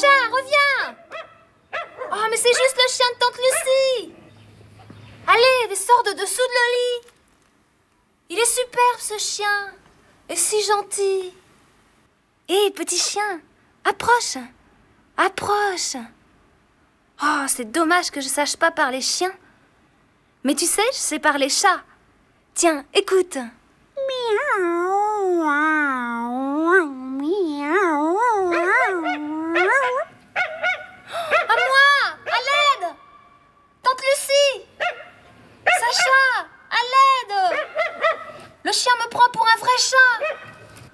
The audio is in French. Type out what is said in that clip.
chat, reviens! Oh, mais c'est juste le chien de tante Lucie! Allez, sors de dessous de le lit! Il est superbe, ce chien! Et si gentil! Hé, petit chien, approche! Approche! Oh, c'est dommage que je sache pas parler chien. Mais tu sais, je sais parler chat. Tiens, écoute. Miaou.